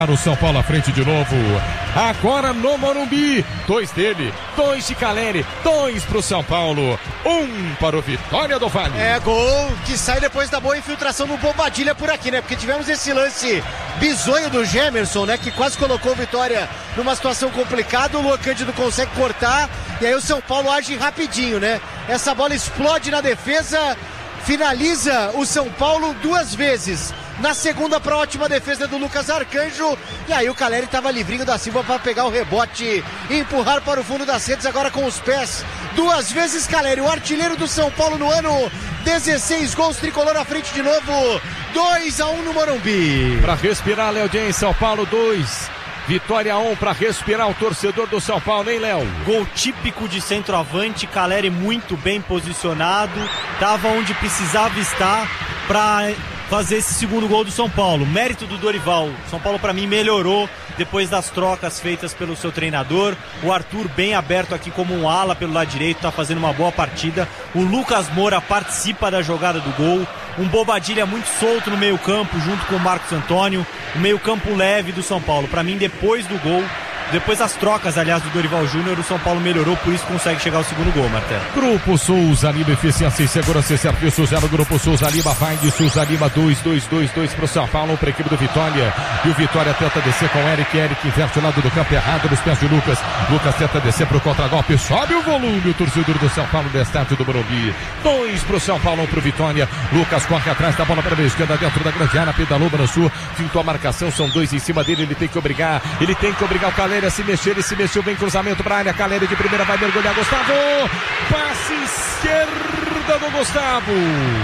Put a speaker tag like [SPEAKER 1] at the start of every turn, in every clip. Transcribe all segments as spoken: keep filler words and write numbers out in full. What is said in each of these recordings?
[SPEAKER 1] O São Paulo à frente de novo, agora no Morumbi, dois dele, dois de Caleri, dois pro São Paulo, um para o Vitória do Vale.
[SPEAKER 2] É, gol que sai depois da boa infiltração do Bobadilha por aqui, né? Porque tivemos esse lance bizonho do Gemerson, né? Que quase colocou o Vitória numa situação complicada, o Luan Cândido consegue cortar, e aí o São Paulo age rapidinho, né? Essa bola explode na defesa, finaliza o São Paulo duas vezes. Na segunda, para ótima defesa do Lucas Arcanjo. E aí o Caleri estava livrinho da Silva para pegar o rebote e empurrar para o fundo das redes agora com os pés. Duas vezes Caleri, o artilheiro do São Paulo no ano. dezesseis gols, tricolor à frente de novo. dois a um no Morumbi.
[SPEAKER 1] Para respirar, Léo Dias, São Paulo dois. Vitória um para respirar o torcedor do São Paulo, hein, Léo?
[SPEAKER 3] Gol típico de centroavante, Caleri muito bem posicionado, estava onde precisava estar para fazer esse segundo gol do São Paulo. Mérito do Dorival. São Paulo, para mim, melhorou depois das trocas feitas pelo seu treinador. O Arthur bem aberto aqui como um ala pelo lado direito, está fazendo uma boa partida. O Lucas Moura participa da jogada do gol. Um Bobadilha muito solto no meio campo, junto com o Marcos Antônio. O meio campo leve do São Paulo. Para mim, depois do gol, depois das trocas, aliás, do Dorival Júnior, o São Paulo melhorou, por isso consegue chegar ao segundo gol, Martelo.
[SPEAKER 1] Grupo Souza Lima, eficiência e segurança e serviço zero. Grupo Souza Lima, vai de Souza Lima, dois, dois, dois, dois pro São Paulo, para a equipe do Vitória. E o Vitória tenta descer com o Eric, Eric inverte o lado do campo errado, nos pés de Lucas. Lucas tenta descer pro contragolpe, sobe o volume, o torcedor do São Paulo, no estádio do Morumbi. Dois pro São Paulo, um pro Vitória. Lucas corre atrás da bola para a esquerda, dentro da grande área, pedalou no sul, fintou a marcação, são dois em cima dele, ele tem que obrigar, ele tem que obrigar o Caleri a se mexer, ele se mexeu, vem cruzamento para a área, Caleri de primeira vai mergulhar, Gustavo, passe esquerda do Gustavo,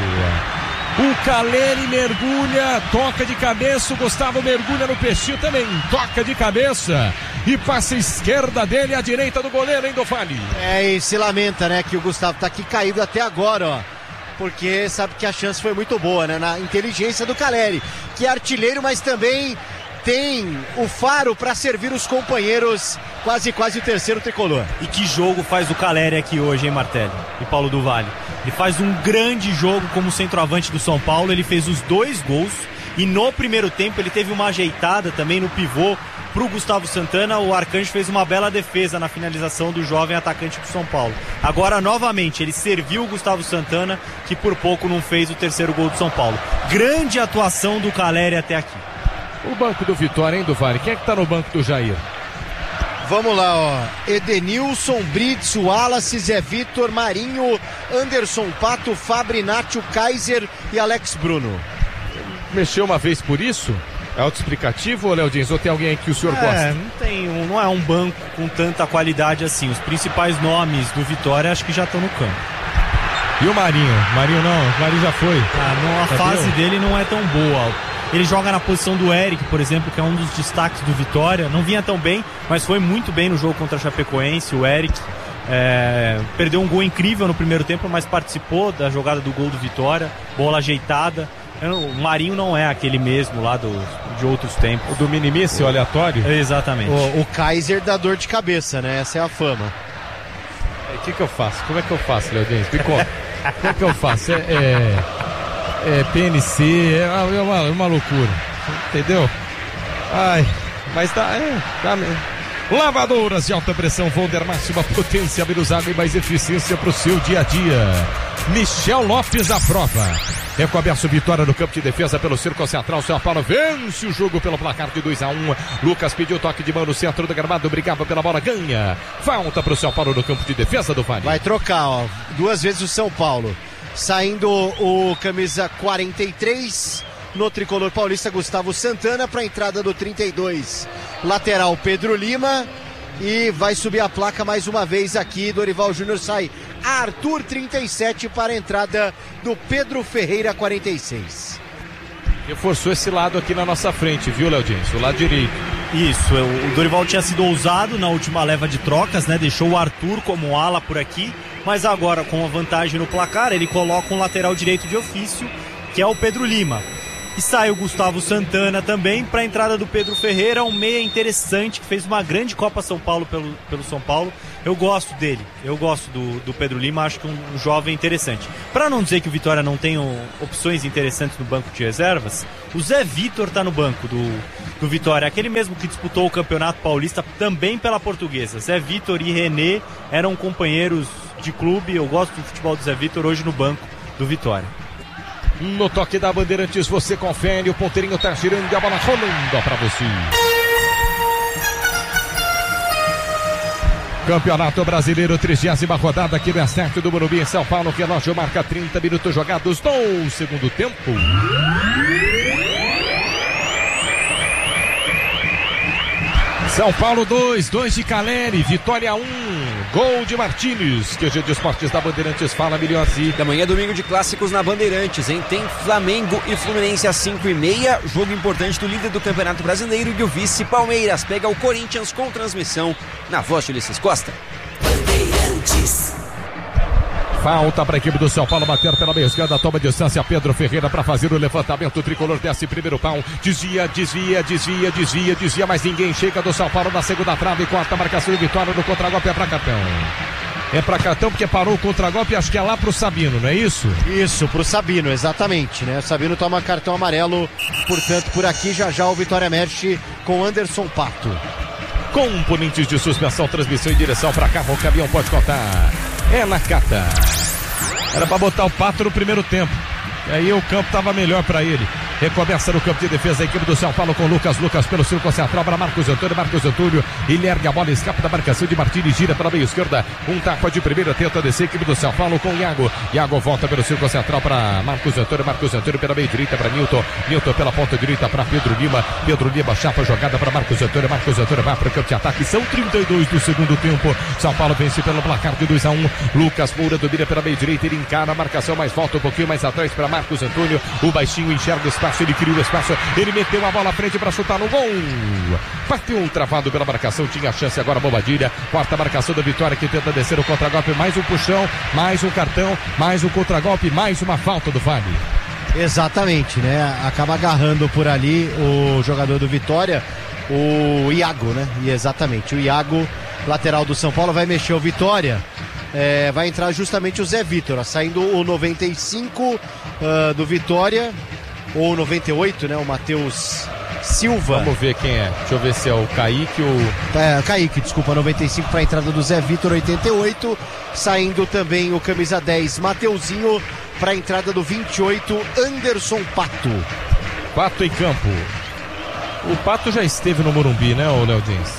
[SPEAKER 1] o Caleri mergulha, toca de cabeça, o Gustavo mergulha no peixinho também, toca de cabeça e passe esquerda dele, à direita do goleiro, hein, do Vale.
[SPEAKER 2] É, e se lamenta, né, que o Gustavo tá aqui caído até agora, ó, porque sabe que a chance foi muito boa, né, na inteligência do Caleri, que é artilheiro, mas também tem o faro para servir os companheiros, quase quase o terceiro tricolor.
[SPEAKER 3] E que jogo faz o Caleri aqui hoje, hein, Martelli e Paulo do Vale? Ele faz um grande jogo como centroavante do São Paulo, ele fez os dois gols e no primeiro tempo ele teve uma ajeitada também no pivô pro Gustavo Santana. O Arcanjo fez uma bela defesa na finalização do jovem atacante do São Paulo. Agora, novamente, ele serviu o Gustavo Santana, que por pouco não fez o terceiro gol do São Paulo. Grande atuação do Caleri até aqui.
[SPEAKER 1] O banco do Vitória, hein, do Vale? Quem é que tá no banco do Jair?
[SPEAKER 2] Vamos lá, ó. Edenilson, Brits, Wallace, Zé Vitor, Marinho, Anderson Pato, Fabri, Nacho, Kaiser e Alex Bruno.
[SPEAKER 1] Mexeu uma vez por isso? É autoexplicativo, Léo Dias? Ou tem alguém aí que o senhor
[SPEAKER 3] é,
[SPEAKER 1] gosta?
[SPEAKER 3] Não tem, um, não é um banco com tanta qualidade assim. Os principais nomes do Vitória acho que já estão no campo.
[SPEAKER 1] E o Marinho? Marinho não, o Marinho já foi.
[SPEAKER 3] Ah, não, a
[SPEAKER 1] já
[SPEAKER 3] fase
[SPEAKER 1] deu?
[SPEAKER 3] dele não é tão boa. Ele joga na posição do Eric, por exemplo, que é um dos destaques do Vitória. Não vinha tão bem, mas foi muito bem no jogo contra a Chapecoense. O Eric é, perdeu um gol incrível no primeiro tempo, mas participou da jogada do gol do Vitória. Bola ajeitada. O Marinho não é aquele mesmo lá do, de outros tempos.
[SPEAKER 1] O do minimício o... aleatório?
[SPEAKER 3] Exatamente.
[SPEAKER 2] O, o Kaiser dá dor de cabeça, né? Essa é a fama.
[SPEAKER 1] O que que eu faço? Como é que eu faço, Léo Dias? Me conta. Como é que eu faço? É... é... É P N C, é uma, é uma loucura, entendeu? Ai, mas tá, é, tá mesmo. Lavadoras de alta pressão Volder, máxima potência, menos água e mais eficiência pro seu dia a dia. Michel Lopes da prova. Ecoberto Vitória no campo de defesa pelo Círculo Central. São Paulo vence o jogo pelo placar de dois a um. Lucas pediu toque de mão no centro do gramado, brigava pela bola, ganha. Falta pro São Paulo no campo de defesa do Vale.
[SPEAKER 2] Vai trocar, ó, duas vezes o São Paulo. Saindo o camisa quarenta e três no tricolor paulista, Gustavo Santana, para a entrada do trinta e dois, lateral Pedro Lima, e vai subir a placa mais uma vez aqui. Dorival Júnior sai Arthur, trinta e sete, para a entrada do Pedro Ferreira, quarenta e seis.
[SPEAKER 1] Reforçou esse lado aqui na nossa frente, viu, Léo Dias? O lado direito.
[SPEAKER 3] Isso, o Dorival tinha sido ousado na última leva de trocas, né? Deixou o Arthur como ala por aqui, mas agora com a vantagem no placar, ele coloca um lateral direito de ofício, que é o Pedro Lima. E sai o Gustavo Santana também para a entrada do Pedro Ferreira, um meia interessante, que fez uma grande Copa São Paulo pelo, pelo São Paulo. Eu gosto dele, eu gosto do, do Pedro Lima, acho que é um, um jovem interessante. Para não dizer que o Vitória não tem um, opções interessantes no banco de reservas, o Zé Vitor tá no banco do, do Vitória, aquele mesmo que disputou o Campeonato Paulista também pela Portuguesa. Zé Vitor e René eram companheiros de clube, eu gosto do futebol do Zé Vitor hoje no banco do Vitória.
[SPEAKER 1] No toque da Bandeirantes você confere, o ponteirinho tá girando e a bola rolando pra você. Campeonato Brasileiro, trigésima rodada aqui no Estádio do Morumbi em São Paulo. Relógio marca trinta minutos jogados no segundo tempo. São Paulo dois, dois de Caleri, Vitória um, gol de Martínez. Que hoje de Esportes da Bandeirantes, fala Milhões.
[SPEAKER 4] Da manhã, domingo de clássicos na Bandeirantes, hein? Tem Flamengo e Fluminense às cinco e meia, jogo importante do líder do Campeonato Brasileiro e o vice Palmeiras pega o Corinthians com transmissão na voz de Ulisses Costa.
[SPEAKER 1] Bandeirantes. Falta para a equipe do São Paulo bater pela meia esquerda, toma distância Pedro Ferreira para fazer o levantamento, o tricolor desce primeiro pau, desvia, desvia, desvia, desvia, desvia, mas ninguém chega do São Paulo na segunda trave, quarta marcação de Vitória no contragolpe, é para cartão. É para cartão porque parou o contragolpe, acho que é lá pro Sabino, não é isso?
[SPEAKER 2] Isso, pro Sabino, exatamente, né? O Sabino toma cartão amarelo, portanto por aqui já já o Vitória mexe com Anderson Pato.
[SPEAKER 1] Componentes de suspensão, transmissão em direção para carro, o caminhão pode contar. É na Cata. Era para botar o Pato no primeiro tempo. E aí o campo estava melhor para ele. Recomeça no campo de defesa a equipe do São Paulo com Lucas. Lucas pelo círculo central para Marcos Antônio. Marcos Antônio, ele ergue a bola, escapa da marcação de Martínez, gira pela meia esquerda. Um tapa de primeira, tenta descer a equipe do São Paulo com Iago. Iago volta pelo círculo central para Marcos Antônio. Marcos Antônio pela meia direita para Nilton. Nilton pela ponta direita para Pedro Lima. Pedro Lima chapa a jogada para Marcos Antônio. Marcos Antônio vai para o campo de ataque. São trinta e dois do segundo tempo. São Paulo vence pelo placar de dois a um. Lucas Moura domina pela meia direita. Ele encara a marcação, mas volta um pouquinho mais atrás para Marcos Antônio. O baixinho enxerga o espaço, ele cria o espaço. Ele meteu a bola à frente para chutar no gol. Bateu um travado pela marcação. Tinha chance agora Bobadilha. Quarta marcação da Vitória que tenta descer o contragolpe. Mais um puxão, mais um cartão, mais um contragolpe, mais uma falta do Vale.
[SPEAKER 2] Exatamente, né? Acaba agarrando por ali o jogador do Vitória, o Iago, né? E exatamente, o Iago, lateral do São Paulo, vai mexer o Vitória. É, vai entrar justamente o Zé Vitor, ó, saindo o noventa e cinco uh, do Vitória. Ou noventa e oito, né? O Matheus Silva.
[SPEAKER 1] Vamos ver quem é. Deixa eu ver se é o Kaique ou...
[SPEAKER 2] É, Kaique, desculpa, noventa e cinco para a entrada do Zé Vitor, oitenta e oito. Saindo também o camisa dez, Mateuzinho, para a entrada do vinte e oito, Anderson Pato.
[SPEAKER 1] Pato em campo. O Pato já esteve no Morumbi, né, o Léo Dins?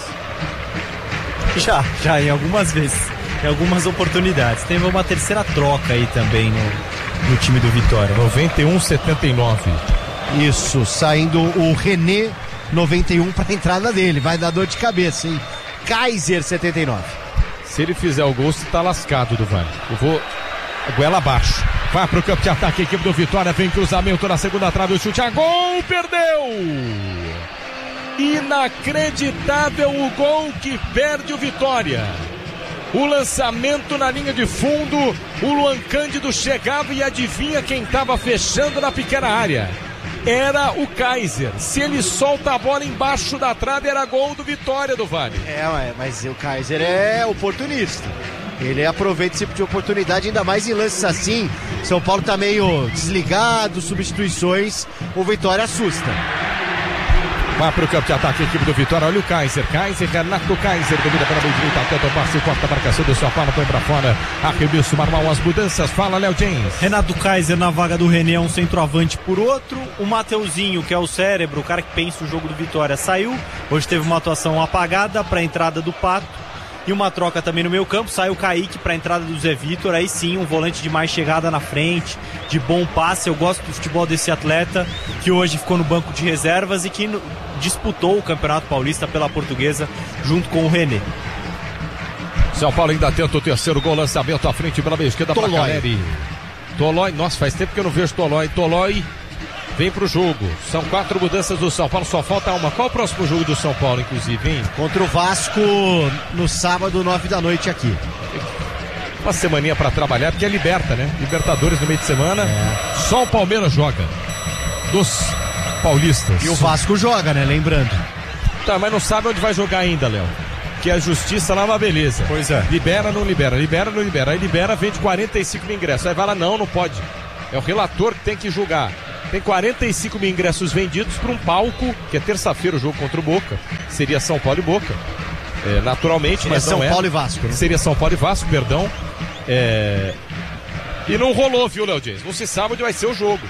[SPEAKER 3] Já, já, em algumas vezes. Em algumas oportunidades. Teve uma terceira troca aí também no... no time do Vitória.
[SPEAKER 1] noventa e um, setenta e nove.
[SPEAKER 2] Isso, saindo o René, noventa e um para a entrada dele. Vai dar dor de cabeça, hein? Kaiser, setenta e nove.
[SPEAKER 1] Se ele fizer o gol, você tá lascado do Vale. Eu vou goela abaixo. Vai pro campo de ataque, a equipe do Vitória. Vem cruzamento na segunda trave, o chute a gol, perdeu! Inacreditável o gol que perde o Vitória. O lançamento na linha de fundo, o Luan Cândido chegava e adivinha quem estava fechando na pequena área? Era o Kaiser. Se ele solta a bola embaixo da trave, era gol do Vitória do Vale.
[SPEAKER 2] É, mas o Kaiser é oportunista. Ele aproveita esse tipo de oportunidade, ainda mais em lances assim. São Paulo tá meio desligado, substituições, o Vitória assusta.
[SPEAKER 1] Vai para o campo de ataque, a equipe do Vitória. Olha o Kaiser, Kaiser, Renato Kaiser, domina pela meia direita, tenta o passe, corta a marcação do São Paulo, põe para fora. Arremesso manual, as mudanças. Fala, Léo James.
[SPEAKER 3] Renato Kaiser na vaga do René, um centroavante por outro. O Mateuzinho, que é o cérebro, o cara que pensa o jogo do Vitória, saiu. Hoje teve uma atuação apagada para a entrada do Pato. E uma troca também no meio campo, sai o Kaique para a entrada do Zé Vitor. Aí sim, um volante de mais chegada na frente, de bom passe. Eu gosto do futebol desse atleta, que hoje ficou no banco de reservas e que no, disputou o Campeonato Paulista pela Portuguesa, junto com o René.
[SPEAKER 1] São Paulo ainda tenta o terceiro gol, lançamento à frente pela meia esquerda para Caleri. Tolói, nossa, faz tempo que eu não vejo Tolói. Tolói vem pro jogo. São quatro mudanças do São Paulo, só falta uma. Qual o próximo jogo do São Paulo, inclusive, hein?
[SPEAKER 2] Contra o Vasco no sábado, nove da noite aqui.
[SPEAKER 1] Uma semaninha pra trabalhar, porque é liberta, né? Libertadores no meio de semana. É. Só o Palmeiras joga. Dos paulistas.
[SPEAKER 2] E o Vasco joga, né? Lembrando.
[SPEAKER 1] Tá, mas não sabe onde vai jogar ainda, Léo. que a justiça lá é uma beleza.
[SPEAKER 3] Pois é.
[SPEAKER 1] Libera, não libera, libera, não libera. Aí libera, vende quarenta e cinco mil ingressos. Aí vai lá, não, não pode. É o relator que tem que julgar. Tem quarenta e cinco mil ingressos vendidos para um palco, que é terça-feira o jogo contra o Boca. Seria São Paulo e Boca. É, naturalmente,
[SPEAKER 2] Seria
[SPEAKER 1] mas não
[SPEAKER 2] São
[SPEAKER 1] é.
[SPEAKER 2] Paulo e Vasco, né?
[SPEAKER 1] Seria São Paulo e Vasco, perdão. É... E não rolou, viu, Léo Dias? Não se sabe onde vai ser o jogo.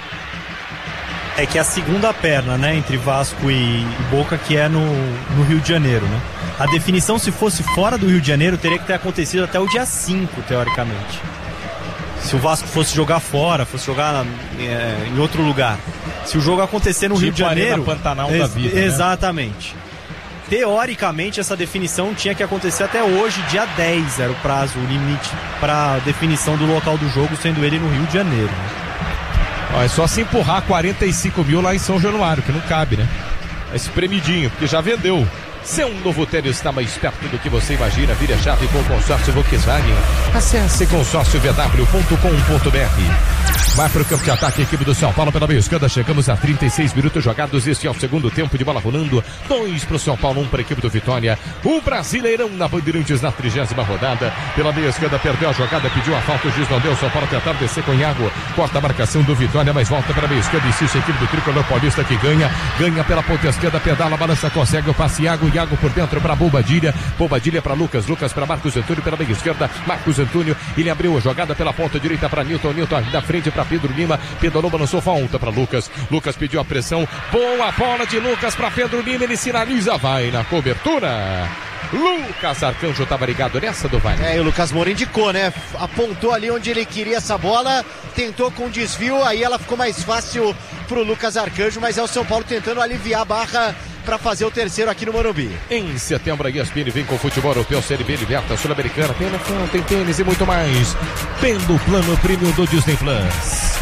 [SPEAKER 3] É que a segunda perna, né, entre Vasco e Boca, que é no, no Rio de Janeiro, né? A definição, se fosse fora do Rio de Janeiro, teria que ter acontecido até o dia cinco, teoricamente. Se o Vasco fosse jogar fora, fosse jogar é, em outro lugar. Se o jogo acontecer no
[SPEAKER 1] tipo
[SPEAKER 3] Rio de Janeiro...
[SPEAKER 1] Pantanal
[SPEAKER 3] ex-
[SPEAKER 1] da vida,
[SPEAKER 3] exatamente. Né? Teoricamente, essa definição tinha que acontecer até hoje, dia dez, era o prazo, o limite para definição do local do jogo, sendo ele no Rio de Janeiro. Né?
[SPEAKER 1] Ó, é só se empurrar quarenta e cinco mil lá em São Januário, que não cabe, né? É espremidinho, porque já vendeu. Seu novo tênis está mais perto do que você imagina. Vire a chave com o consórcio Volkswagen. Acesse consórcio v w ponto com ponto b r. Vai para o campo de ataque, equipe do São Paulo pela meia esquerda. Chegamos a trinta e seis minutos jogados. Este é o segundo tempo de bola rolando. Dois para o São Paulo, um para a equipe do Vitória. O Brasileirão na Bandeirantes na trigésima rodada. Pela meia esquerda, perdeu a jogada, pediu a falta. O juiz não deu. São Paulo tentar descer com Iago. Corta a marcação do Vitória, mas volta para a meia esquerda. Insiste a equipe do Tricolor Paulista que ganha. Ganha pela ponta esquerda, pedala, balança, consegue o passe. Iago, Iago por dentro para Bobadilha. Bobadilha para Lucas. Lucas para Marcos Antônio pela meia esquerda. Marcos Antônio, ele abriu a jogada pela ponta direita para Nilton. Nilton da frente para Pedro Lima. Pedro Lima lançou falta para Lucas. Lucas pediu a pressão. Boa bola de Lucas para Pedro Lima. Ele sinaliza, vai na cobertura. Lucas Arcanjo estava ligado nessa do Vale.
[SPEAKER 2] É, e o Lucas Moura indicou, né? Apontou ali onde ele queria essa bola, tentou com desvio, aí ela ficou mais fácil pro Lucas Arcanjo, mas é o São Paulo tentando aliviar a barra para fazer o terceiro aqui no Morumbi.
[SPEAKER 1] Em setembro, a E S P N vem com o futebol europeu, Série B, Liberta, Sul-Americana, tem N F L, tem tênis e muito mais. Pelo plano premium do Disney Plus.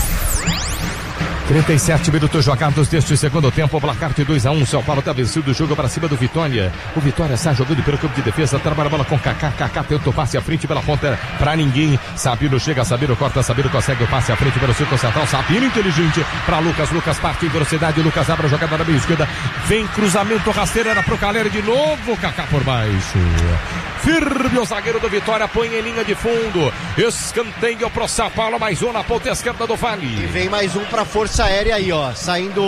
[SPEAKER 1] trinta e sete minutos jogados deste segundo tempo, o placar de dois a um, São Paulo está vencido o jogo para cima do Vitória. O Vitória está jogando pelo campo de defesa, trabalha a bola com Kaká, Kaká tenta o passe à frente pela ponta para ninguém. Sabino chega, Sabino corta, Sabino consegue o passe à frente pelo círculo central, Sabino inteligente para Lucas, Lucas parte em velocidade, Lucas abre a jogada na meia esquerda, vem cruzamento rasteiro, era pro Caleri de novo, Kaká por baixo. Firme o zagueiro do Vitória, põe em linha de fundo, escanteio pro São Paulo, mais um na ponta esquerda do Vale.
[SPEAKER 2] E vem mais um pra força aérea aí, ó, saindo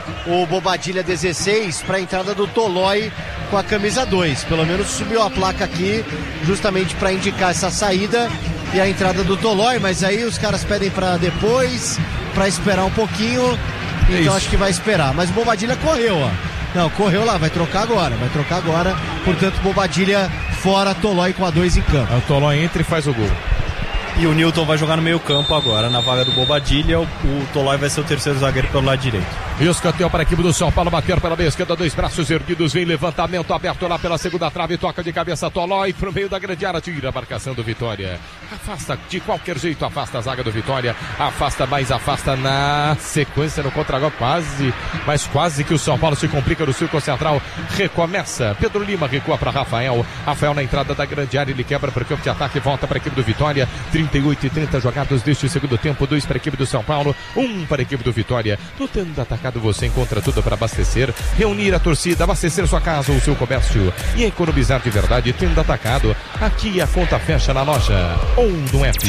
[SPEAKER 2] o Bobadilha dezesseis pra entrada do Tolói com a camisa dois, pelo menos subiu a placa aqui justamente pra indicar essa saída e a entrada do Tolói, mas aí os caras pedem pra depois, pra esperar um pouquinho, então é acho que vai esperar, mas o Bobadilha correu, ó. Não, correu lá, vai trocar agora, vai trocar agora, portanto Bobadilha fora, Tolói com a dois em campo.
[SPEAKER 1] O Tolói entra e faz o gol.
[SPEAKER 3] E o Nilton vai jogar no meio campo agora, na vaga do Bobadilha, o, o Tolói vai ser o terceiro zagueiro pelo lado direito.
[SPEAKER 1] Escanteio para a equipe do São Paulo, bater pela meia esquerda, dois braços erguidos, vem levantamento aberto lá pela segunda trave, toca de cabeça Tolói pro meio da grande área, tira a marcação do Vitória. Afasta de qualquer jeito, afasta a zaga do Vitória, afasta mais, afasta na sequência no contra-golpe, quase, mas quase que o São Paulo se complica no círculo central, recomeça, Pedro Lima recua para Rafael, Rafael na entrada da grande área, ele quebra para o campo de ataque, volta para a equipe do Vitória, trinta e oito e trinta jogados deste segundo tempo, dois para a equipe do São Paulo, um para a equipe do Vitória. No Tenda Atacado você encontra tudo para abastecer, reunir a torcida, abastecer sua casa ou seu comércio e economizar de verdade. Tenda Atacado, aqui a conta fecha na loja ou no app.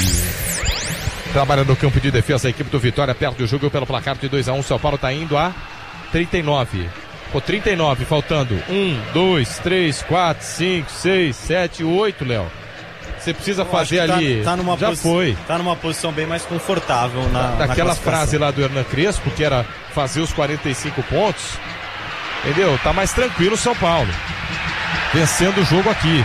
[SPEAKER 1] Trabalha no campo de defesa a equipe do Vitória, perde o jogo pelo placar de dois a um, São Paulo está indo a trinta e nove. Pô, trinta e nove, faltando um, dois, três, quatro, cinco, seis, sete, oito, Léo. Você precisa eu fazer ali,
[SPEAKER 3] tá, tá numa
[SPEAKER 1] já foi.
[SPEAKER 3] Tá numa posição bem mais confortável na
[SPEAKER 1] Daquela
[SPEAKER 3] na
[SPEAKER 1] frase lá do Hernan Crespo, que era fazer os quarenta e cinco pontos, entendeu? Tá mais tranquilo o São Paulo, vencendo o jogo aqui.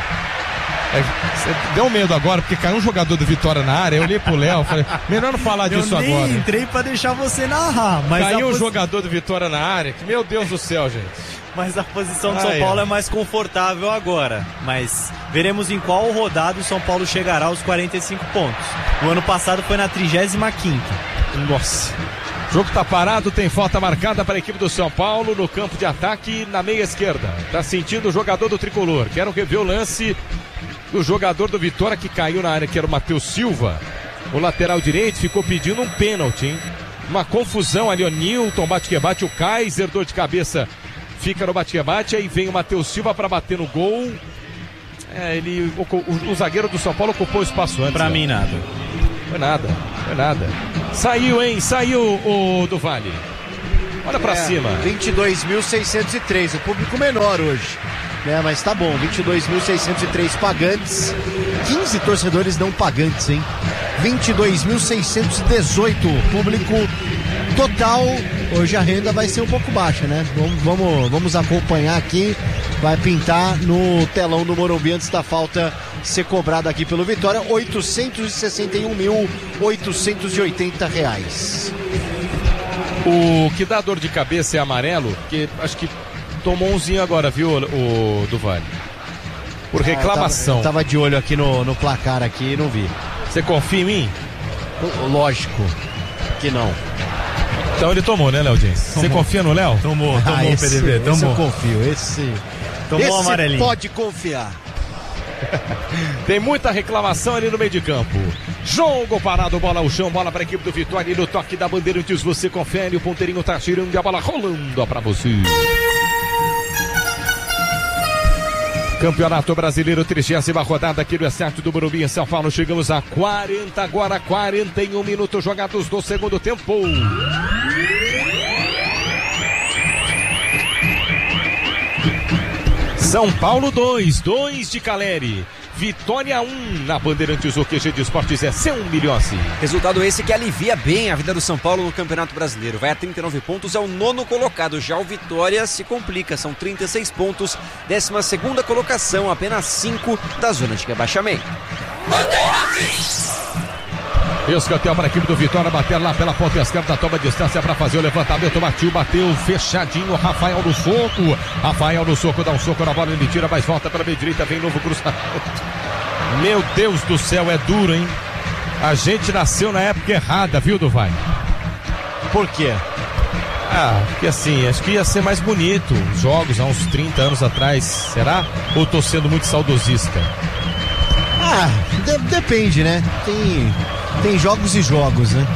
[SPEAKER 1] É, deu medo agora, porque caiu um jogador do Vitória na área, eu olhei pro Léo, falei, melhor não falar disso agora. Eu
[SPEAKER 3] nem entrei pra deixar você narrar, mas...
[SPEAKER 1] Caiu um
[SPEAKER 3] posi...
[SPEAKER 1] jogador do Vitória na área, que meu Deus do céu, gente.
[SPEAKER 3] Mas a posição do São Ai, Paulo é. é mais confortável agora. Mas veremos em qual rodada o São Paulo chegará aos quarenta e cinco pontos. O ano passado foi na trigésima quinta.
[SPEAKER 1] Nossa. O jogo tá parado, tem falta marcada para a equipe do São Paulo no campo de ataque na meia esquerda. Tá sentindo o jogador do Tricolor. Quero rever o lance do jogador do Vitória que caiu na área, que era o Matheus Silva. O lateral direito ficou pedindo um pênalti, hein? Uma confusão ali, o Nilton bate que bate, o Kaiser, dor de cabeça. fica no bate-bate, aí vem o Matheus Silva para bater no gol. É, ele, o, o, o zagueiro do São Paulo ocupou o espaço antes.
[SPEAKER 3] Pra
[SPEAKER 1] né?
[SPEAKER 3] mim nada.
[SPEAKER 1] Foi nada, foi nada. Saiu, hein? Saiu o do Vale. Olha pra
[SPEAKER 2] é,
[SPEAKER 1] cima.
[SPEAKER 2] vinte e dois mil seiscentos e três, o público menor hoje. Né, mas tá bom, vinte e dois mil seiscentos e três pagantes, quinze torcedores não pagantes, hein? vinte e dois mil seiscentos e dezoito público total. Hoje a renda vai ser um pouco baixa, né? Vamos, vamos, vamos acompanhar aqui. Vai pintar no telão do Morumbi antes da falta ser cobrada aqui pelo Vitória. oitocentos e sessenta e um mil oitocentos e oitenta reais.
[SPEAKER 1] O que dá dor de cabeça é amarelo, que acho que tomou umzinho agora, viu, o, o do Vale? Por reclamação.
[SPEAKER 2] Ah, eu, tava, eu tava de olho aqui no, no placar aqui e não vi.
[SPEAKER 1] Você confia em mim?
[SPEAKER 2] Lógico que não.
[SPEAKER 1] Então ele tomou, né, Léo Diniz? Você confia no Léo?
[SPEAKER 3] Tomou, tomou,
[SPEAKER 2] ah, esse,
[SPEAKER 3] P D B, tomou.
[SPEAKER 2] Esse eu confio, esse...
[SPEAKER 3] Tomou
[SPEAKER 2] esse
[SPEAKER 3] amarelinho.
[SPEAKER 2] Pode confiar.
[SPEAKER 1] Tem muita reclamação ali no meio de campo. Jogo parado, bola ao chão, bola para a equipe do Vitória. E no toque da Bandeirantes você confere, o ponteirinho tá girando e a bola rolando para você. Campeonato Brasileiro, trigésima rodada aqui no estádio do Morumbi em São Paulo. Chegamos a quarenta, agora quarenta e um minutos jogados do segundo tempo. São Paulo dois, dois de Caleri. Vitória um na Bandeirantes, o Q G de Esportes é seu Milhossi.
[SPEAKER 4] Resultado esse que alivia bem a vida do São Paulo no Campeonato Brasileiro. Vai a trinta e nove pontos, é o nono colocado. Já o Vitória se complica, são trinta e seis pontos. décima segunda colocação, apenas cinco da zona de rebaixamento.
[SPEAKER 1] Escanteio para a equipe do Vitória, bater lá pela ponta esquerda, toma distância para fazer o levantamento, bateu, bateu, fechadinho, Rafael no soco, Rafael no soco, dá um soco na bola, ele tira, mas volta pela meia direita, vem novo cruzamento. Meu Deus do céu, é duro, hein? A gente nasceu na época errada, viu, Duvai?
[SPEAKER 2] Por quê?
[SPEAKER 1] Ah, porque assim, acho que ia ser mais bonito os jogos há uns trinta anos atrás, será? Ou tô sendo muito saudosista?
[SPEAKER 2] Ah, de- depende, né? Tem... Tem jogos e jogos, né?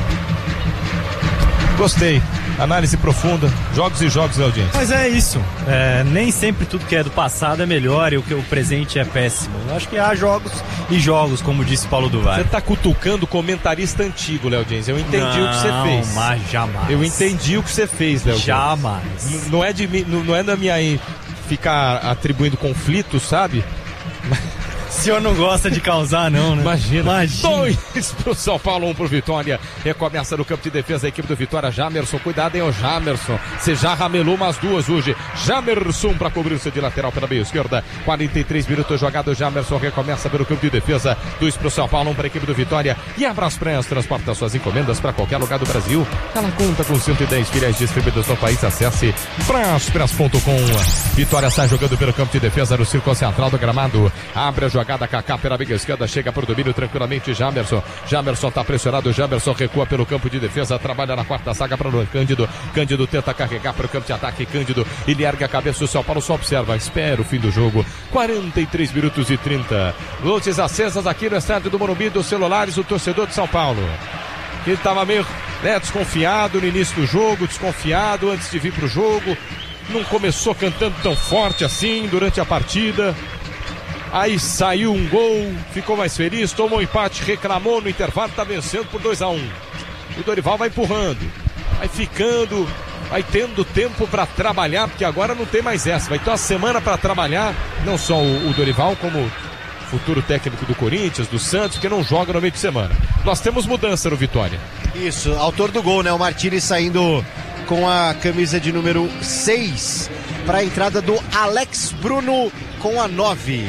[SPEAKER 1] Gostei. Análise profunda. Jogos e jogos, Leodinho.
[SPEAKER 3] Mas é isso. É, nem sempre tudo que é do passado é melhor e o que o presente é péssimo. Eu acho que há jogos e jogos, como disse Paulo do Vale.
[SPEAKER 1] Você tá cutucando comentarista antigo, Léo Diniz. Eu entendi
[SPEAKER 3] não,
[SPEAKER 1] o que você fez.
[SPEAKER 3] Mas jamais.
[SPEAKER 1] Eu entendi o que você fez, Léo Diniz.
[SPEAKER 3] Jamais.
[SPEAKER 1] N- Não é, de, mim- não é da minha aí ficar atribuindo conflitos, sabe?
[SPEAKER 3] O senhor não gosta de causar, não, né?
[SPEAKER 1] Imagina.
[SPEAKER 3] Imagina.
[SPEAKER 1] Dois pro São Paulo, um pro Vitória. Recomeça no campo de defesa a equipe do Vitória. Jamerson, cuidado, hein, o Jamerson. Você já ramelou umas duas hoje. Jamerson pra cobrança de lateral pela meia esquerda. quarenta e três minutos jogado. Jamerson recomeça pelo campo de defesa. Dois pro São Paulo, um pra equipe do Vitória. E a Braspress transporta suas encomendas pra qualquer lugar do Brasil. Ela conta com cento e dez filiais distribuídas no país. Acesse braspress ponto com. Vitória sai jogando pelo campo de defesa no círculo central do gramado. Abre a jogada. Kaká pela meia esquerda, chega para o domínio tranquilamente. Jamerson, Jamerson tá pressionado. Jamerson recua pelo campo de defesa, trabalha na quarta saga para o Cândido. Cândido tenta carregar para o campo de ataque. Cândido, ele erga a cabeça. O São Paulo só observa, espera o fim do jogo. quarenta e três minutos e trinta. Luzes acesas aqui no estádio do Morumbi, dos celulares, o torcedor de São Paulo. Ele estava meio né, desconfiado no início do jogo, desconfiado antes de vir para o jogo. Não começou cantando tão forte assim durante a partida. Aí saiu um gol, ficou mais feliz, tomou um empate, reclamou no intervalo, tá vencendo por dois a um. O Dorival vai empurrando, vai ficando, vai tendo tempo para trabalhar, porque agora não tem mais essa. Vai ter uma semana para trabalhar, não só o, o Dorival, como futuro técnico do Corinthians, do Santos, que não joga no meio de semana. Nós temos mudança no Vitória.
[SPEAKER 2] Isso, autor do gol, né? O Martínez saindo com a camisa de número seis para a entrada do Alex Bruno com a nove.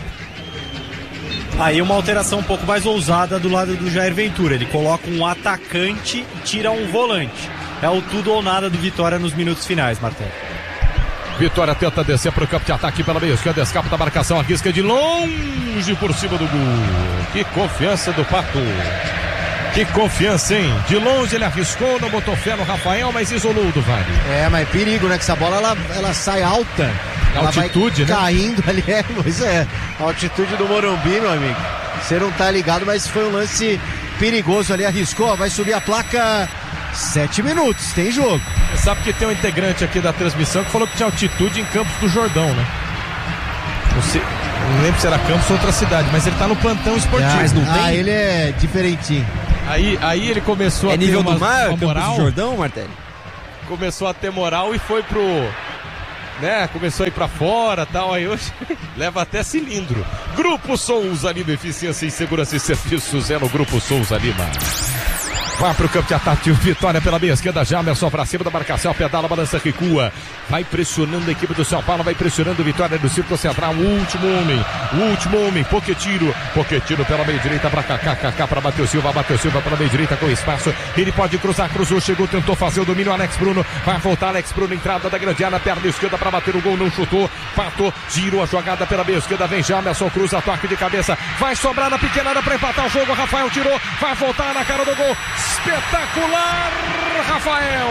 [SPEAKER 3] Aí uma alteração um pouco mais ousada do lado do Jair Ventura. Ele coloca um atacante e tira um volante. É o tudo ou nada do Vitória nos minutos finais, Martelo.
[SPEAKER 1] Vitória tenta descer para o campo de ataque pela meia esquerda, escapa da marcação, arrisca de longe por cima do gol. Que confiança do Pato. Que confiança, hein? De longe ele arriscou, não botou fé no Rafael, mas isolou do Vale.
[SPEAKER 2] É, mas perigo, né? Que essa bola ela, ela sai alta. Ela
[SPEAKER 1] Altitude,
[SPEAKER 2] vai
[SPEAKER 1] né?
[SPEAKER 2] caindo ali, é, pois é. A altitude do Morumbi, meu amigo. Você não tá ligado, mas foi um lance perigoso ali, arriscou, vai subir a placa. Sete minutos, tem jogo.
[SPEAKER 1] Você sabe que tem um integrante aqui da transmissão que falou que tinha altitude em Campos do Jordão, né? Não sei, não lembro se era Campos ou outra cidade, mas ele tá no plantão esportivo.
[SPEAKER 2] Ah,
[SPEAKER 1] mas não
[SPEAKER 2] ah,
[SPEAKER 1] tem?
[SPEAKER 2] ele é diferentinho.
[SPEAKER 1] Aí, aí ele começou
[SPEAKER 4] É
[SPEAKER 1] a ter
[SPEAKER 4] nível
[SPEAKER 1] uma,
[SPEAKER 4] do mar,
[SPEAKER 1] uma
[SPEAKER 4] Campos
[SPEAKER 1] moral.
[SPEAKER 4] do Jordão, Martelli?
[SPEAKER 1] Começou a ter moral e foi pro... né, começou a ir pra fora e tal, aí hoje leva até cilindro. Grupo Souza Lima, eficiência em segurança e serviços é no Grupo Souza Lima. Vai pro campo de ataque, Vitória pela meia esquerda, Jamerson pra cima da marcação, pedala, balança, recua. Vai pressionando a equipe do São Paulo, vai pressionando Vitória do Círculo Central, o último homem, o último homem, Poquetino, Poquetino pela meia direita pra Kaká, Kaká pra Matheus Silva, Matheus Silva pela meia direita com espaço, ele pode cruzar, cruzou, chegou, tentou fazer o domínio, Alex Bruno, vai voltar, Alex Bruno, entrada da grande área, perna esquerda pra bater o gol, não chutou, patou, girou a jogada pela meia esquerda, vem Jamerson, cruza, toque de cabeça, vai sobrar na pequena área pra empatar o jogo, Rafael tirou, vai voltar na cara do gol, espetacular, Rafael!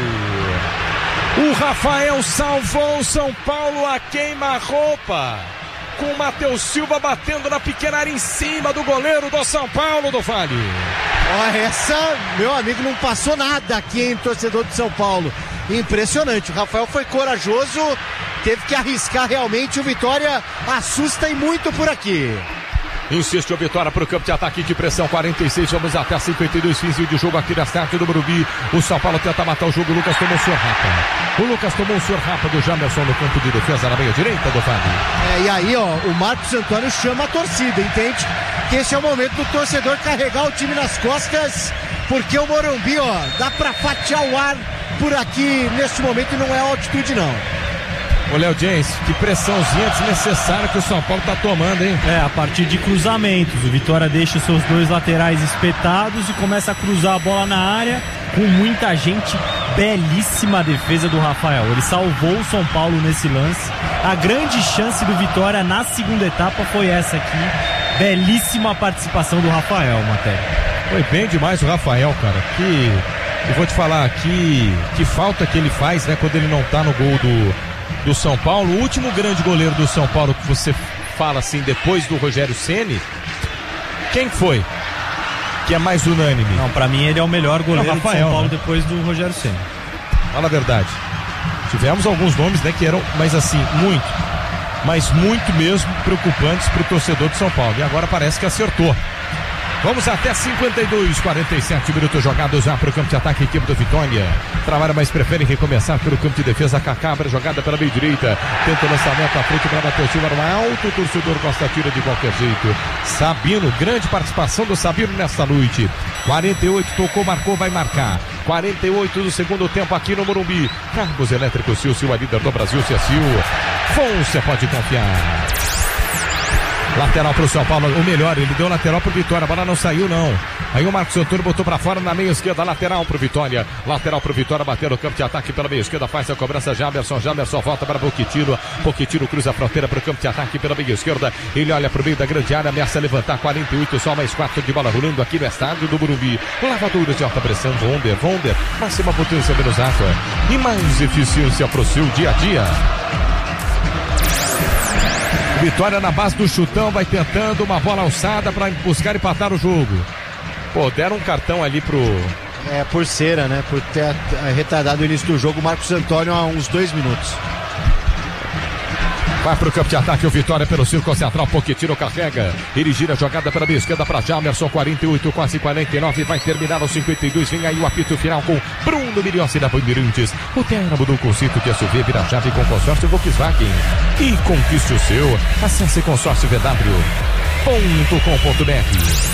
[SPEAKER 1] O Rafael salvou o São Paulo a queima-roupa, com o Matheus Silva batendo na pequena área em cima do goleiro do São Paulo do Vale.
[SPEAKER 2] Ó, essa, meu amigo, não passou nada aqui, hein, torcedor do São Paulo. Impressionante, o Rafael foi corajoso, teve que arriscar realmente, o Vitória assusta e muito por aqui.
[SPEAKER 1] Insiste o Vitória para o campo de ataque de pressão, quarenta e seis, vamos até cinquenta e dois, fins de jogo aqui na start do Morumbi. O São Paulo tenta matar o jogo, o Lucas tomou um senhor rapa. O Lucas tomou um senhor rapa do Jamerson no campo de defesa na meia direita do Fábio.
[SPEAKER 2] É, e aí, ó, o Marcos Antônio chama a torcida, entende? Que esse é o momento do torcedor carregar o time nas costas, porque o Morumbi, ó, dá pra fatiar o ar por aqui neste momento e não é altitude não.
[SPEAKER 1] Ô Léo James, que pressãozinha desnecessária que o São Paulo tá tomando, hein?
[SPEAKER 3] É, a partir de cruzamentos. O Vitória deixa os seus dois laterais espetados e começa a cruzar a bola na área com muita gente. Belíssima defesa do Rafael. Ele salvou o São Paulo nesse lance. A grande chance do Vitória na segunda etapa foi essa aqui. Belíssima participação do Rafael, Matéria.
[SPEAKER 1] Foi bem demais o Rafael, cara. Que, eu vou te falar, que, que falta que ele faz, né, quando ele não tá no gol do... do São Paulo. O último grande goleiro do São Paulo que você fala assim, depois do Rogério Ceni, quem foi? Que é mais unânime?
[SPEAKER 3] Não, pra mim ele é o melhor goleiro
[SPEAKER 1] Não, Rafael,
[SPEAKER 3] do São Paulo,
[SPEAKER 1] né?
[SPEAKER 3] depois do Rogério Ceni.
[SPEAKER 1] Fala a verdade. Tivemos alguns nomes, né, que eram, mas assim, muito, mas muito mesmo preocupantes pro torcedor de São Paulo. E agora parece que acertou. Vamos até cinquenta e dois, quarenta e sete minutos jogados já para o campo de ataque, equipe do Vitória. Trabalha, mas prefere recomeçar pelo campo de defesa. Kaká, jogada pela meia direita. Tenta o lançamento à frente para Matheus Silva. No alto, o torcedor gosta, tira de qualquer jeito. Sabino, grande participação do Sabino nesta noite. quarenta e oito, tocou, marcou, vai marcar. quarenta e oito do segundo tempo aqui no Morumbi. Cargos elétricos Silvio, a líder do Brasil, Cecil. Você pode confiar. Lateral pro São Paulo, ou melhor, ele deu lateral pro Vitória, a bola não saiu não. Aí o Marcos Antônio botou pra fora na meia esquerda, lateral pro Vitória. Lateral pro Vitória, bateu no campo de ataque pela meia esquerda, faz a cobrança Jamerson, Jamerson volta para Poquetino. Poquetino cruza a fronteira pro campo de ataque pela meia esquerda. Ele olha pro meio da grande área, ameaça levantar, quarenta e oito, só mais quatro de bola rolando aqui no estádio do Morumbi. Lavadura de alta pressão, Vonder, Vonder, máxima potência menos água e mais eficiência pro seu dia a dia. Vitória na base do chutão, vai tentando uma bola alçada para buscar empatar o jogo. Pô, deram um cartão ali pro...
[SPEAKER 2] É, por cera, né? Por ter retardado o início do jogo, Marcos Antônio há uns dois minutos.
[SPEAKER 1] Vai pro campo de ataque, o Vitória pelo círculo central, Poquetino carrega, ele gira a jogada pela meia esquerda para Jamerson, quarenta e oito, quase quarenta e nove, vai terminar aos cinquenta e dois, vem aí o apito final com Bruno Milhossi da Bandeirantes. O Terra mudou o conceito de S U V, vira chave com consórcio Volkswagen e conquiste o seu. Acesse consórcio v w ponto com ponto b r.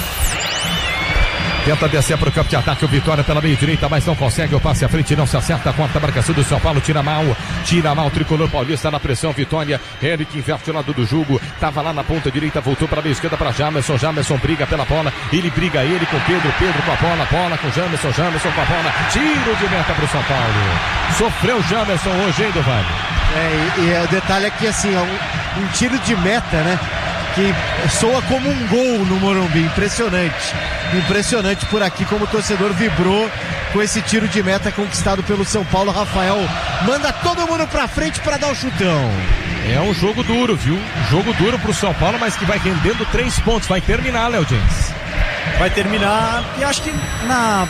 [SPEAKER 1] Tenta descer para o campo de ataque, o Vitória pela meia direita, mas não consegue, o passe à frente não se acerta, a quarta marcação do São Paulo, tira mal, tira mal, o tricolor paulista na pressão, Vitória, Eric inverte o lado do jogo, tava lá na ponta direita, voltou para a meia esquerda para Jamerson, Jamerson briga pela bola, ele briga ele com Pedro, Pedro com a bola, bola com Jamerson, Jamerson com a bola, tiro de meta para o São Paulo, sofreu Jamerson hoje, hein, do Vale?
[SPEAKER 2] É, e, e o detalhe é que assim, um, um tiro de meta, né? Que soa como um gol no Morumbi, impressionante, impressionante por aqui como o torcedor vibrou com esse tiro de meta conquistado pelo São Paulo. Rafael manda todo mundo pra frente para dar o chutão.
[SPEAKER 1] É um jogo duro, viu? Jogo duro pro São Paulo, mas que vai rendendo três pontos, vai terminar, Léo James.
[SPEAKER 3] Vai terminar, e acho que na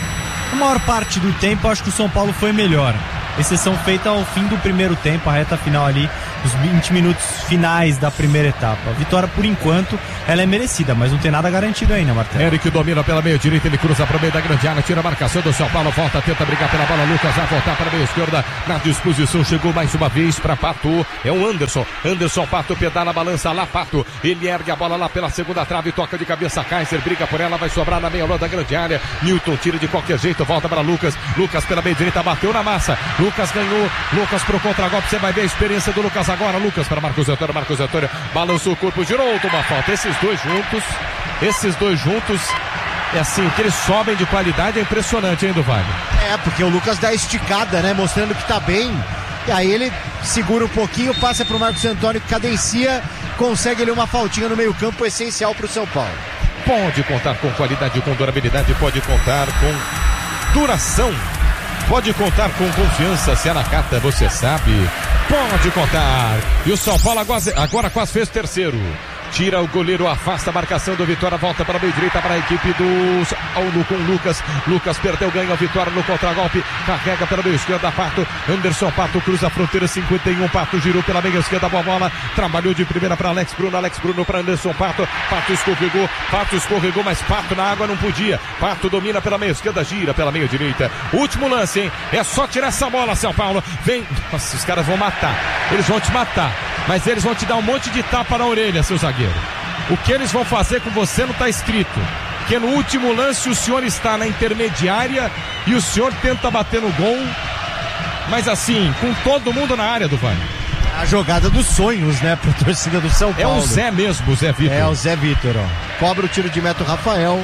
[SPEAKER 3] A maior parte do tempo, acho que o São Paulo foi melhor. Exceção feita ao fim do primeiro tempo, a reta final ali, os vinte minutos finais da primeira etapa. A vitória, por enquanto, ela é merecida, mas não tem nada garantido ainda, Martelo.
[SPEAKER 1] Eric domina pela meia direita, ele cruza para o meio da grande área, tira a marcação do São Paulo, volta, tenta brigar pela bola, Lucas vai voltar para a meia esquerda, na disposição, chegou mais uma vez para Pato, é o Anderson, Anderson Pato, pedala, balança lá, Pato, ele ergue a bola lá pela segunda trave, toca de cabeça, Kaiser, briga por ela, vai sobrar na meia lua da grande área, Newton tira de qualquer jeito, volta para Lucas, Lucas pela meia direita, bateu na massa, Lucas ganhou, Lucas pro contra-golpe, você vai ver a experiência do Lucas agora, Lucas para Marcos Antônio, Marcos Antônio balançou o corpo, girou, toma falta, esses dois juntos, esses dois juntos, é assim, o que eles sobem de qualidade é impressionante, hein, do Vale?
[SPEAKER 2] É, porque o Lucas dá esticada, né, mostrando que tá bem, e aí ele segura um pouquinho, passa pro Marcos Antônio, que cadencia, consegue ali uma faltinha no meio campo, essencial pro São Paulo.
[SPEAKER 1] Pode contar com qualidade, com durabilidade, pode contar com duração, pode contar com confiança, se é na carta, você sabe, pode contar. E o São Paulo agora, agora quase fez terceiro. Tira o goleiro, afasta a marcação do Vitória, volta para a meia direita para a equipe do Paulo com Lucas. Lucas perdeu, ganha a Vitória no contragolpe, carrega pela meia esquerda, Pato, Anderson Pato cruza a fronteira, cinquenta e um, Pato girou pela meia esquerda, boa bola, trabalhou de primeira para Alex Bruno, Alex Bruno para Anderson Pato, Pato escorregou, Pato escorregou, mas Pato na água não podia, Pato domina pela meia esquerda, gira pela meia direita, último lance, hein, é só tirar essa bola, São Paulo, vem, nossa, os caras vão matar, eles vão te matar, mas eles vão te dar um monte de tapa na orelha, seu zagueiro. O que eles vão fazer com você não está escrito. Porque no último lance o senhor está na intermediária e o senhor tenta bater no gol. Mas assim, com todo mundo na área do Vale.
[SPEAKER 2] A jogada dos sonhos, né, para a torcida do São Paulo.
[SPEAKER 1] É o Zé mesmo, o Zé Vitor.
[SPEAKER 2] É o Zé Vitor, ó. Cobra o tiro de meta o Rafael.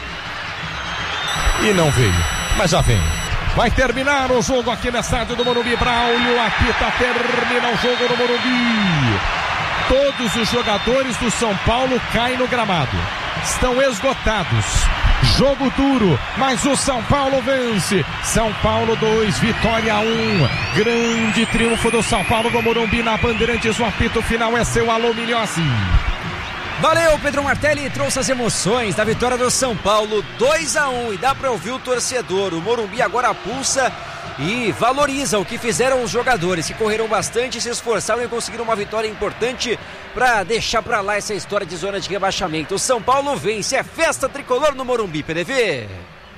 [SPEAKER 1] E não veio, mas já vem. Vai terminar o jogo aqui no estádio do Morumbi. Braulio apita, termina o jogo no Morumbi. Todos os jogadores do São Paulo caem no gramado. Estão esgotados. Jogo duro, mas o São Paulo vence. São Paulo dois, Vitória um. Grande triunfo do São Paulo no Morumbi na Bandeirantes. O apito final é seu. Alô, Milhossi.
[SPEAKER 4] Valeu, Pedro Martelli, trouxe as emoções da vitória do São Paulo, dois a um, e dá para ouvir o torcedor. O Morumbi agora pulsa e valoriza o que fizeram os jogadores, que correram bastante, se esforçaram e conseguiram uma vitória importante para deixar para lá essa história de zona de rebaixamento. O São Paulo vence, é festa tricolor no Morumbi, P D V.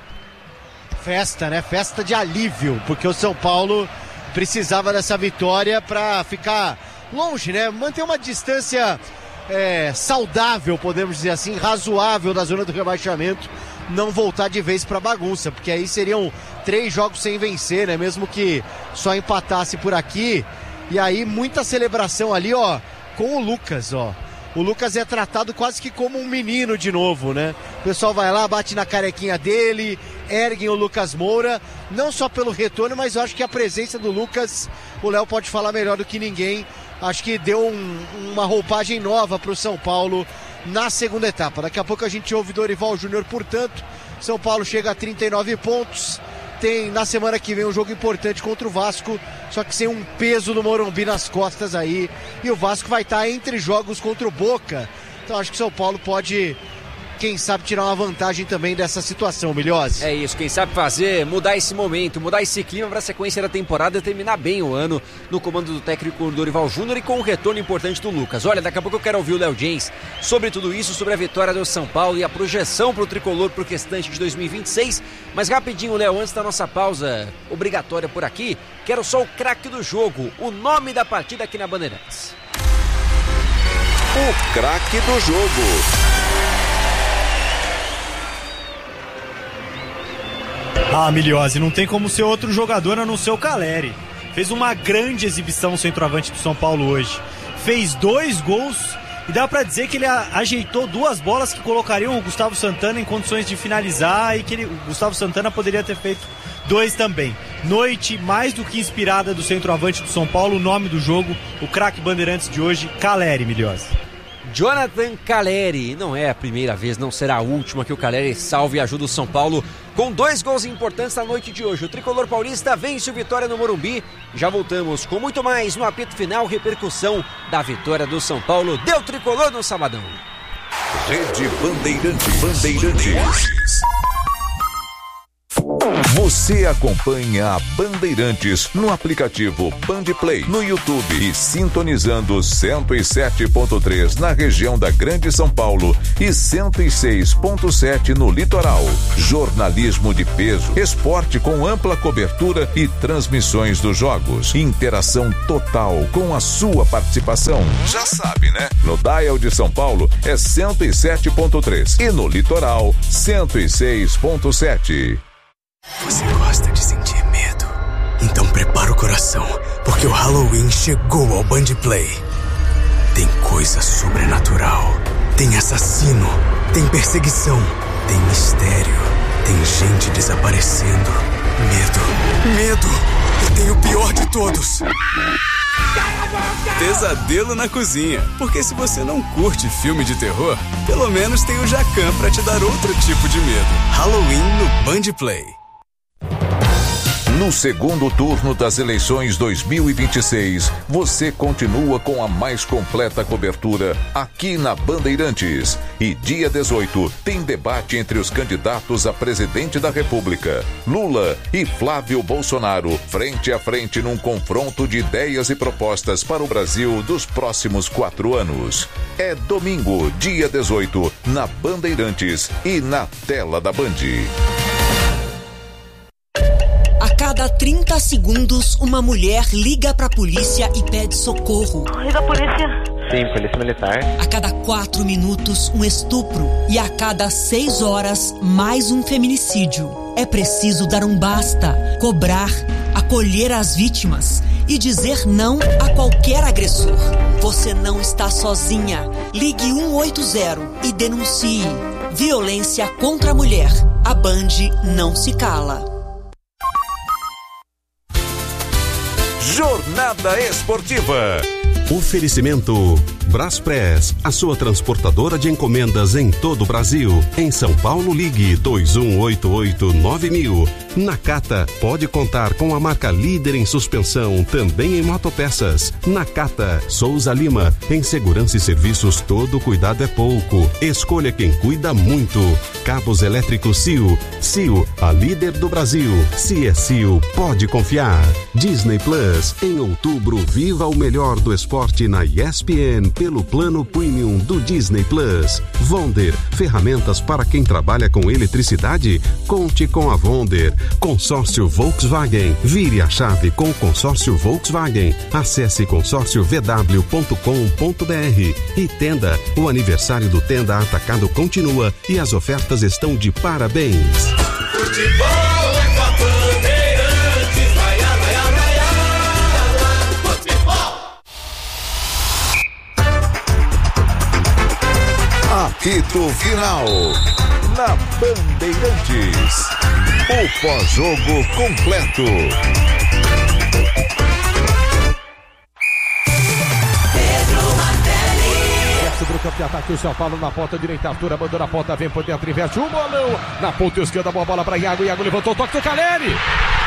[SPEAKER 2] Festa, né? Festa de alívio, porque o São Paulo precisava dessa vitória para ficar longe, né? Manter uma distância é, saudável, podemos dizer assim, razoável da zona do rebaixamento, não voltar de vez pra bagunça, porque aí seriam três jogos sem vencer, né? Mesmo que só empatasse por aqui, e aí muita celebração ali, ó, com o Lucas, ó. O Lucas é tratado quase que como um menino de novo, né? O pessoal vai lá, bate na carequinha dele, erguem o Lucas Moura, não só pelo retorno, mas eu acho que a presença do Lucas, o Léo pode falar melhor do que ninguém, acho que deu um, uma roupagem nova pro São Paulo na segunda etapa. Daqui a pouco a gente ouve Dorival Júnior, portanto, São Paulo chega a trinta e nove pontos, tem na semana que vem um jogo importante contra o Vasco, só que sem um peso do Morumbi nas costas aí, e o Vasco vai estar entre jogos contra o Boca, então acho que o São Paulo pode, quem sabe, tirar uma vantagem também dessa situação, Milhose.
[SPEAKER 4] É isso, quem sabe fazer, mudar esse momento, mudar esse clima para a sequência da temporada e terminar bem o ano no comando do técnico Dorival Júnior e com um retorno importante do Lucas. Olha, daqui a pouco eu quero ouvir o Léo James sobre tudo isso, sobre a vitória do São Paulo e a projeção para o tricolor para o restante de dois mil e vinte e seis. Mas rapidinho, Léo, antes da nossa pausa obrigatória por aqui, quero só o craque do jogo, o nome da partida aqui na Bandeirantes.
[SPEAKER 5] O craque do jogo.
[SPEAKER 3] Ah, Milhose, não tem como ser outro jogador a não ser o Caleri. Fez uma grande exibição o centroavante do São Paulo hoje. Fez dois gols e dá pra dizer que ele a, ajeitou duas bolas que colocariam o Gustavo Santana em condições de finalizar e que ele, o Gustavo Santana poderia ter feito dois também. Noite mais do que inspirada do centroavante do São Paulo, o nome do jogo, o craque Bandeirantes de hoje, Caleri, Milhose.
[SPEAKER 4] Jonathan Caleri, não é a primeira vez, não será a última que o Caleri salve e ajuda o São Paulo com dois gols importantes na noite de hoje. O tricolor paulista vence o Vitória no Morumbi. Já voltamos com muito mais no apito final, repercussão da vitória do São Paulo. Deu tricolor no sabadão.
[SPEAKER 5] Rede Bandeirantes. Bandeirantes.
[SPEAKER 6] Você acompanha a Bandeirantes no aplicativo Bandplay, no YouTube e sintonizando cento e sete ponto três na região da Grande São Paulo e cento e seis ponto sete no litoral. Jornalismo de peso, esporte com ampla cobertura e transmissões dos jogos. Interação total com a sua participação. Já sabe, né? No dial de São Paulo é cento e sete ponto três e no litoral cento e seis ponto sete.
[SPEAKER 7] Você gosta de sentir medo? Então prepara o coração, porque o Halloween chegou ao Bandplay. Tem coisa sobrenatural, tem assassino, tem perseguição, tem mistério, tem gente desaparecendo, medo, medo, e tem o pior de todos. Pesadelo na cozinha, porque se você não curte filme de terror, pelo menos tem o Jacan pra te dar outro tipo de medo. Halloween no Bandplay.
[SPEAKER 6] No segundo turno das eleições dois mil e vinte e seis, você continua com a mais completa cobertura aqui na Bandeirantes. E dia dezoito tem debate entre os candidatos a presidente da República, Lula e Flávio Bolsonaro, frente a frente num confronto de ideias e propostas para o Brasil dos próximos quatro anos. É domingo, dia dezoito, na Bandeirantes e na tela da Band.
[SPEAKER 8] A cada trinta segundos, uma mulher liga pra polícia e pede socorro.
[SPEAKER 9] Liga a polícia.
[SPEAKER 10] Sim, polícia militar.
[SPEAKER 8] A cada quatro minutos, um estupro. E a cada seis horas, mais um feminicídio. É preciso dar um basta, cobrar, acolher as vítimas e dizer não a qualquer agressor. Você não está sozinha. Ligue um oito zero e denuncie. Violência contra a mulher. A Band não se cala.
[SPEAKER 6] Jornada Esportiva.
[SPEAKER 11] Oferecimento Braspress, a sua transportadora de encomendas em todo o Brasil. Em São Paulo, ligue dois um oito oito nove mil. Nakata pode contar com a marca líder em suspensão, também em motopeças. Nakata, Souza Lima, em segurança e serviços todo cuidado é pouco. Escolha quem cuida muito. Cabos elétricos C I O. C I O, a líder do Brasil. Se é C I O, pode confiar. Disney Plus, em outubro, viva o melhor do esporte na E S P N pelo plano premium do Disney Plus. Vonder, ferramentas para quem trabalha com eletricidade? Conte com a Vonder. Consórcio Volkswagen. Vire a chave com o consórcio Volkswagen. Acesse consórcio v w ponto com ponto b r. E Tenda, o aniversário do Tenda Atacado continua e as ofertas estão de parabéns.
[SPEAKER 12] Futebol é com a Bandeirantes, vai, vai, vai, vai, futebol.
[SPEAKER 6] Apito final na Bandeirantes. O pós-jogo completo.
[SPEAKER 1] Sobre o campo de ataque, o São Paulo na ponta direita, Arthur mandou na ponta, vem por dentro, inverte o bolão na ponta esquerda, boa bola para Iago, Iago levantou o toque do Caleri.